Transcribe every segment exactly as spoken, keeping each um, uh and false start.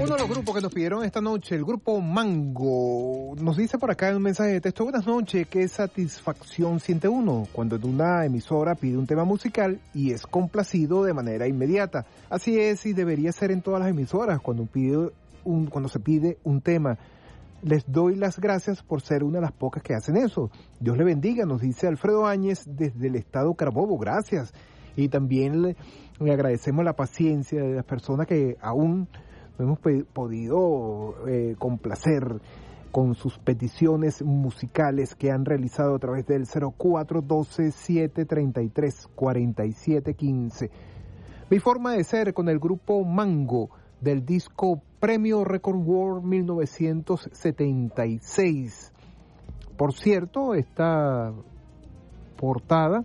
uno de los grupos que nos pidieron esta noche, el grupo Mango, nos dice por acá en un mensaje de texto: buenas noches, qué satisfacción siente uno cuando en una emisora pide un tema musical y es complacido de manera inmediata. Así es y debería ser en todas las emisoras cuando, pide un, cuando se pide un tema. Les doy las gracias por ser una de las pocas que hacen eso. Dios le bendiga, nos dice Alfredo Áñez desde el estado Carabobo, gracias. Y también le, le agradecemos la paciencia de las personas que aún no hemos pe- podido eh, complacer con sus peticiones musicales que han realizado a través del cero cuatro uno dos, siete tres tres, cuatro siete uno cinco. Mi forma de ser con el grupo Mango del disco Premio Record World mil novecientos setenta y seis. Por cierto, esta portada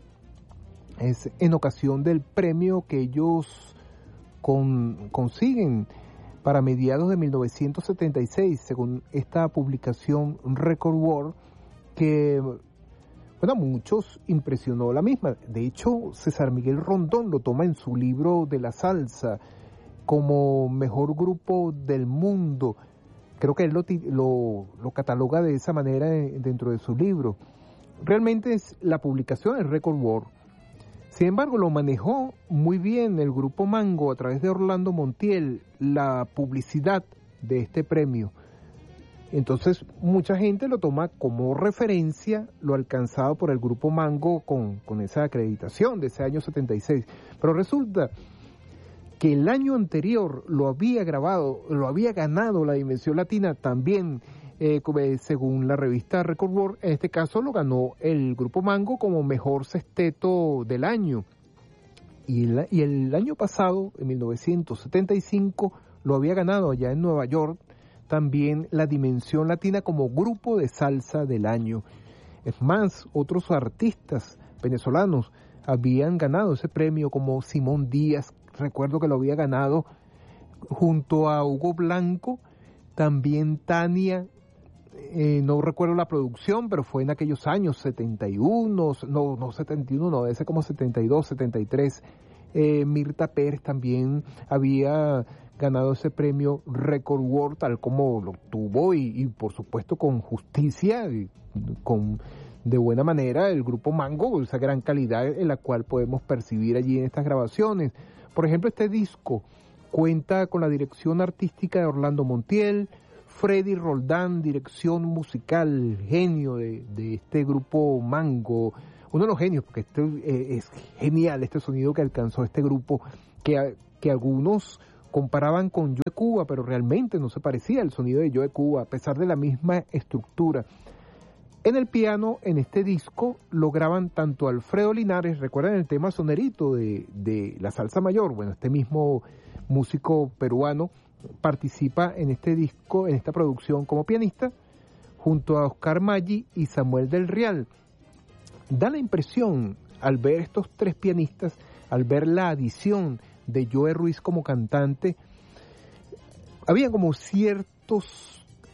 es en ocasión del premio que ellos con, consiguen para mediados de mil novecientos setenta y seis, según esta publicación Record World, que, bueno, a muchos impresionó la misma. De hecho, César Miguel Rondón lo toma en su libro de la salsa como mejor grupo del mundo. Creo que él lo, lo, lo cataloga de esa manera dentro de su libro. Realmente es la publicación del Record World. Sin embargo, lo manejó muy bien el grupo Mango a través de Orlando Montiel, la publicidad de este premio. Entonces, mucha gente lo toma como referencia lo alcanzado por el grupo Mango con, con esa acreditación de ese año setenta y seis. Pero resulta que el año anterior lo había grabado, lo había ganado la Dimensión Latina también, eh, según la revista Record World. En este caso lo ganó el grupo Mango como mejor sexteto del año. Y el, y el año pasado, en mil novecientos setenta y cinco, lo había ganado allá en Nueva York también la Dimensión Latina como grupo de salsa del año. Es más, otros artistas venezolanos habían ganado ese premio, como Simón Díaz. Recuerdo que lo había ganado junto a Hugo Blanco, también Tania, eh, no recuerdo la producción, pero fue en aquellos años, setenta y uno, no, no setenta y uno, no, ese como setenta y dos, setenta y tres. Eh, Mirta Pérez también había ganado ese premio Record World, tal como lo tuvo y, y por supuesto con justicia, y con de buena manera el grupo Mango, esa gran calidad en la cual podemos percibir allí en estas grabaciones. Por ejemplo, este disco cuenta con la dirección artística de Orlando Montiel, Freddy Roldán, dirección musical, genio de, de este grupo Mango, uno de los genios, porque este, eh, es genial este sonido que alcanzó este grupo, que, que algunos comparaban con Joe Cuba, pero realmente no se parecía al sonido de Joe Cuba, a pesar de la misma estructura. En el piano, en este disco, lo graban tanto Alfredo Linares, recuerdan el tema Sonerito de, de la salsa mayor. Bueno, este mismo músico peruano participa en este disco, en esta producción como pianista, junto a Oscar Maggi y Samuel del Real. Da la impresión, al ver estos tres pianistas, al ver la adición de Joe Ruiz como cantante, había como ciertos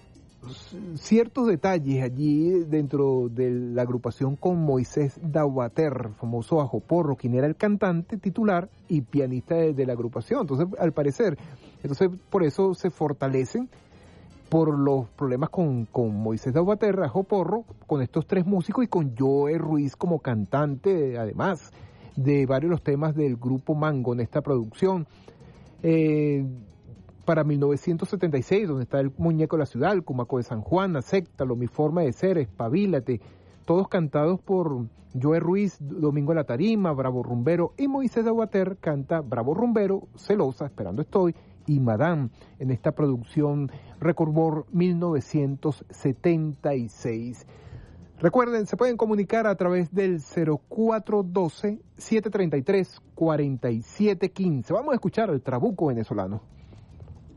ciertos detalles allí dentro de la agrupación con Moisés Daubater, famoso ajoporro, quien era el cantante titular y pianista de, de la agrupación. Entonces, al parecer, entonces por eso se fortalecen por los problemas con, con Moisés Daubater, ajoporro, con estos tres músicos y con Joe Ruiz como cantante, además de varios de los temas del grupo Mango en esta producción. Eh, para mil novecientos setenta y seis, donde está el Muñeco de la Ciudad, el Cumaco de San Juan, Acéptalo, Mi Forma de Ser, Espabilate, todos cantados por Joe Ruiz, Domingo de la Tarima, Bravo Rumbero, y Moisés Daubater canta Bravo Rumbero, Celosa, Esperando Estoy, y Madame, en esta producción Record World mil novecientos setenta y seis. Recuerden, se pueden comunicar a través del cero cuatro uno dos, siete tres tres, cuatro siete uno cinco. Vamos a escuchar al Trabuco venezolano.